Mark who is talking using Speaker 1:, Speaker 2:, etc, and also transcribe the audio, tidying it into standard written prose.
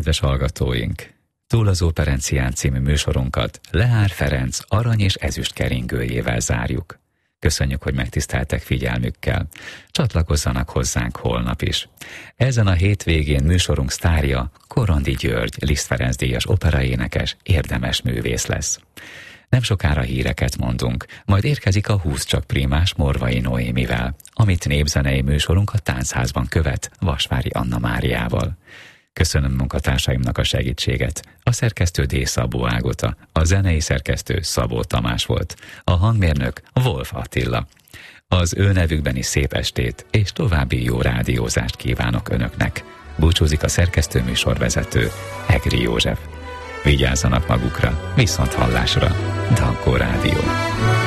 Speaker 1: Kedves hallgatóink! Túl az Óperencián című műsorunkat Lehár Ferenc arany és ezüst keringőjével zárjuk. Köszönjük, hogy megtiszteltek figyelmükkel. Csatlakozzanak hozzánk holnap is. Ezen a hétvégén műsorunk sztárja Korondi György, Liszt Ferenc díjas operaénekes, érdemes művész lesz. Nem sokára híreket mondunk, majd érkezik a 20 csak prímás Morvai Noémivel, amit népzenei műsorunk a Táncházban követ Vasvári Anna Máriával. Köszönöm munkatársaimnak a segítséget. A szerkesztő D. Szabó Ágota, a zenei szerkesztő Szabó Tamás volt, a hangmérnök Wolf Attila. Az ő nevükben is szép estét és további jó rádiózást kívánok önöknek. Búcsúzik a szerkesztő műsorvezető Egri József. Vigyázzanak magukra, viszont hallásra. Dankó Rádió.